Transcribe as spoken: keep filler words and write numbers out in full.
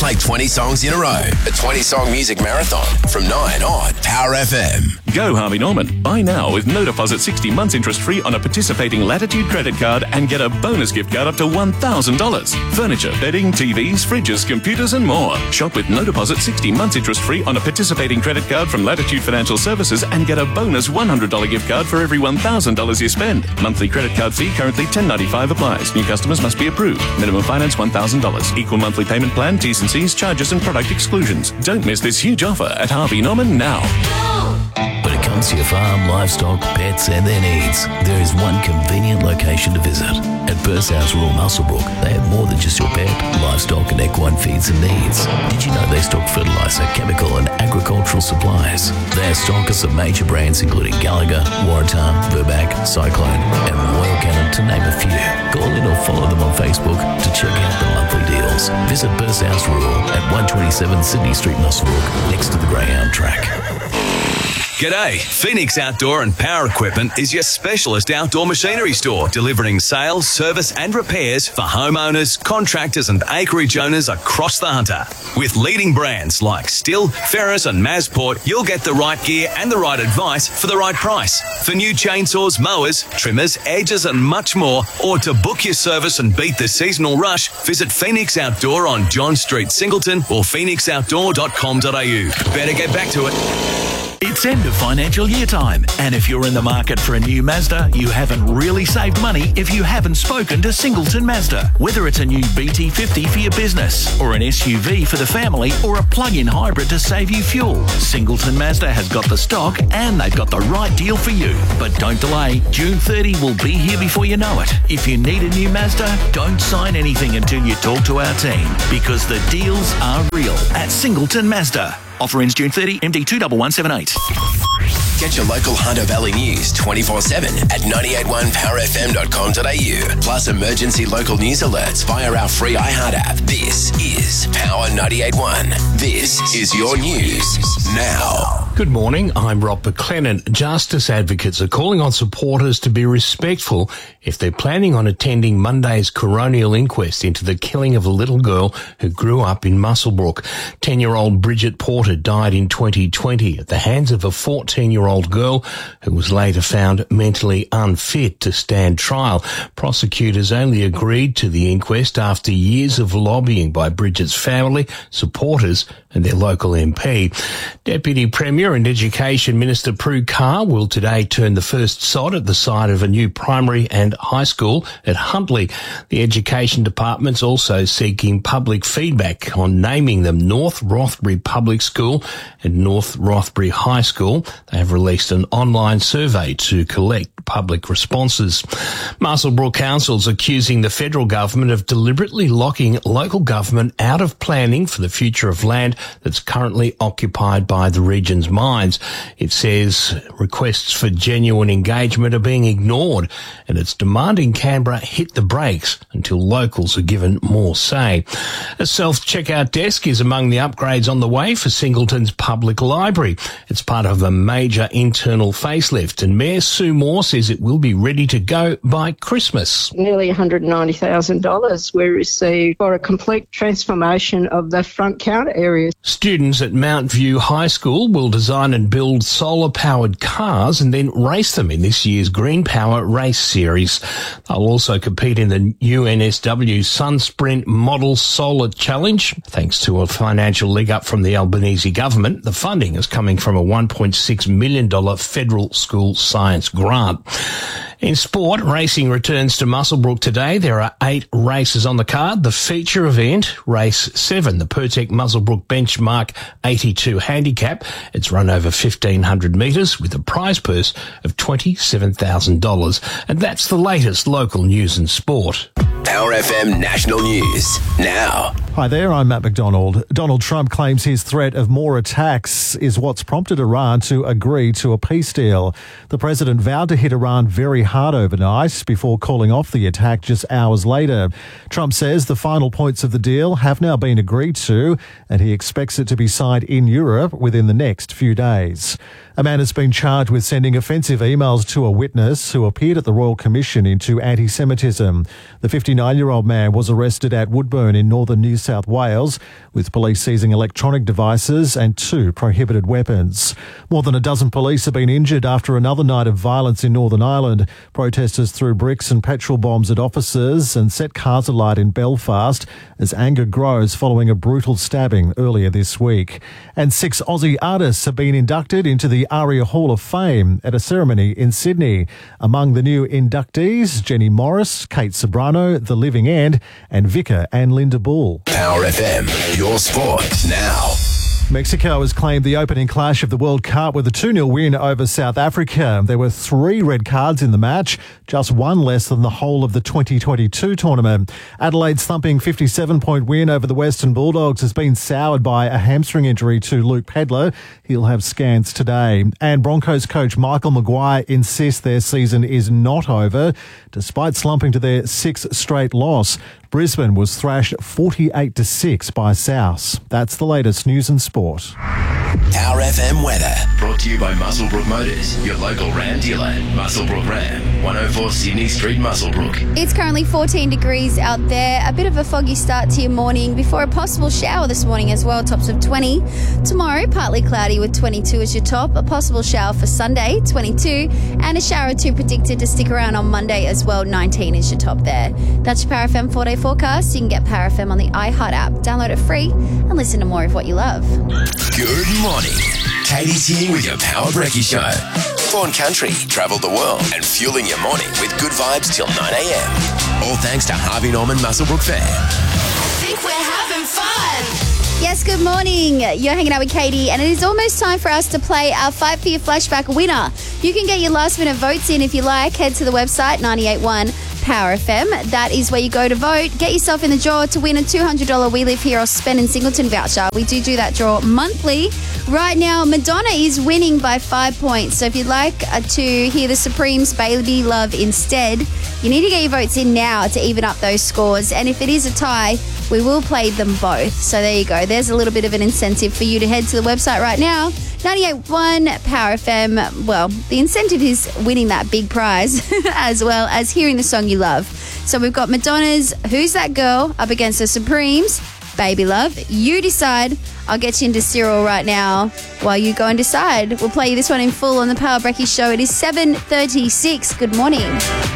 Play twenty songs in a row. A twenty-song music marathon from nine on Power F M. Go Harvey Norman. Buy now with no deposit sixty months interest-free on a participating Latitude credit card and get a bonus gift card up to one thousand dollars. Furniture, bedding, T Vs, fridges, computers and more. Shop with no deposit sixty months interest-free on a participating credit card from Latitude Financial Services and get a bonus one hundred dollars gift card for every one thousand dollars you spend. Monthly credit card fee currently ten dollars ninety-five applies. New customers must be approved. Minimum finance one thousand dollars. Equal monthly payment plan, T's and C's, charges and product exclusions. Don't miss this huge offer at Harvey Norman now. When it comes to your farm, livestock, pets and their needs, there is one convenient location to visit. At Burshouse Rural Muswellbrook, they have more than just your pet, livestock and equine feeds and needs. Did you know they stock fertiliser, chemical and agricultural supplies? They are stockers of major brands including Gallagher, Waratah, Verbac, Cyclone and Royal Canin to name a few. Call in or follow them on Facebook to check out the monthly deals. Visit Burshouse Rural at one twenty-seven Sydney Street, Muswellbrook, next to the Greyhound track. G'day, Phoenix Outdoor and Power Equipment is your specialist outdoor machinery store, delivering sales, service and repairs for homeowners, contractors and acreage owners across the Hunter. With leading brands like Stihl, Ferris and Masport, you'll get the right gear and the right advice for the right price. For new chainsaws, mowers, trimmers, edges and much more, or to book your service and beat the seasonal rush, visit Phoenix Outdoor on John Street, Singleton or phoenix outdoor dot com dot a u. Better get back to it. It's end of financial year time, and if you're in the market for a new Mazda, you haven't really saved money if you haven't spoken to Singleton Mazda. Whether it's a new B T fifty for your business, or an S U V for the family, or a plug-in hybrid to save you fuel, Singleton Mazda has got the stock and they've got the right deal for you. But don't delay, June thirtieth will be here before you know it. If you need a new Mazda, don't sign anything until you talk to our team, because the deals are real at Singleton Mazda. Offer ends June thirtieth, M D two one one seven eight. Get your local Hunter Valley news twenty-four seven at nine eight one power f m dot com dot a u. Plus emergency local news alerts via our free iHeart app. This is Power ninety-eight point one. This is your news now. Good morning, I'm Rob McLennan. Justice advocates are calling on supporters to be respectful if they're planning on attending Monday's coronial inquest into the killing of a little girl who grew up in Muswellbrook. ten-year-old Bridget Porter died in twenty twenty at the hands of a fourteen-year-old girl who was later found mentally unfit to stand trial. Prosecutors only agreed to the inquest after years of lobbying by Bridget's family, supporters and their local M P. Deputy Premier and Education Minister Prue Carr will today turn the first sod at the site of a new primary and high school at Huntley. The Education Department's also seeking public feedback on naming them North Rothbury Public School and North Rothbury High School. They have released an online survey to collect public responses. Muswellbrook Council's accusing the federal government of deliberately locking local government out of planning for the future of land that's currently occupied by the region's mines. It says requests for genuine engagement are being ignored, and it's demanding Canberra hit the brakes until locals are given more say. A self-checkout desk is among the upgrades on the way for Singleton's public library. It's part of a major internal facelift, and Mayor Sue Moore says it will be ready to go by Christmas. Nearly one hundred ninety thousand dollars we received for a complete transformation of the front counter area. Students at Mount View High School will design and build solar-powered cars and then race them in this year's Green Power Race Series. They'll also compete in the U N S W Sun Sprint Model Solar Challenge. Thanks to a financial leg up from the Albanese government, the funding is coming from a one point six million dollars federal school science grant. In sport, racing returns to Muswellbrook today. There are eight races on the card. The feature event, race seven, the Pertec Muswellbrook Benchmark eighty-two handicap. It's run over fifteen hundred metres with a prize purse of twenty-seven thousand dollars. And that's the latest local news and sport. Power F M National News now. Hi there, I'm Matt McDonald. Donald Trump claims his threat of more attacks is what's prompted Iran to agree to a peace deal. The president vowed to hit Iran very hard overnight before calling off the attack just hours later. Trump says the final points of the deal have now been agreed to, and he expects it to be signed in Europe within the next few days. A man has been charged with sending offensive emails to a witness who appeared at the Royal Commission into anti-Semitism. The fifty-nine-year-old man was arrested at Woodburn in northern New South Wales, with police seizing electronic devices and two prohibited weapons. More than a dozen police have been injured after another night of violence in Northern Ireland. Protesters threw bricks and petrol bombs at officers and set cars alight in Belfast as anger grows following a brutal stabbing earlier this week. And six Aussie artists have been inducted into the ARIA Hall of Fame at a ceremony in Sydney. Among the new inductees, Jenny Morris, Kate Sobrano, The Living End, and Vicar and Linda Bull. Power F M, your sport now. Mexico has claimed the opening clash of the World Cup with a two nil win over South Africa. There were three red cards in the match, just one less than the whole of the twenty twenty-two tournament. Adelaide's thumping fifty-seven point win over the Western Bulldogs has been soured by a hamstring injury to Luke Pedler. He'll have scans today. And Broncos coach Michael Maguire insists their season is not over. Despite slumping to their sixth straight loss, Brisbane was thrashed forty-eight to six by South. That's the latest news and sport. Power F M weather, brought to you by Muswellbrook Motors, your local Ram dealer. Muswellbrook Ram, one oh four Sydney Street, Muswellbrook. It's currently fourteen degrees out there. A bit of a foggy start to your morning before a possible shower this morning as well, tops of twenty. Tomorrow, partly cloudy with twenty-two as your top. A possible shower for Sunday, twenty-two. And a shower or two predicted to stick around on Monday as well, nineteen is your top there. That's your Power F M four-day forecast. You can get Power F M on the iHeart app. Download it free and listen to more of what you love. Good morning. Katie's here with your Power Brekkie Show. Born country, travel the world, and fueling your morning with good vibes till nine a.m. All thanks to Harvey Norman Muswellbrook Fair. I think we're having fun. Yes, good morning. You're hanging out with Katie, and it is almost time for us to play our Fight for Your Flashback winner. You can get your last minute votes in if you like. Head to the website, ninety-eight point one Power F M. That is where you go to vote. Get yourself in the draw to win a two hundred dollars We Live Here or Spend in Singleton voucher. We do do that draw monthly. Right now, Madonna is winning by five points. So if you'd like uh, to hear the Supremes' Baby Love instead, you need to get your votes in now to even up those scores. And if it is a tie, we will play them both. So there you go. There's a little bit of an incentive for you to head to the website right now. ninety-eight point one Power F M. Well, the incentive is winning that big prize as well as hearing the song you love. So we've got Madonna's Who's That Girl up against the Supremes' Baby Love. You decide. I'll get you into Cyril right now while you go and decide. We'll play you this one in full on the Power Brekkie Show. It is seven thirty-six. Good morning.